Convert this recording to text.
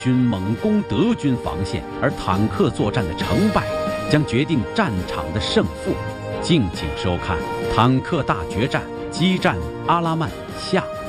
军猛攻德军防线，而坦克作战的成败将决定战场的胜负。敬请收看《坦克大决战：激战阿拉曼》下。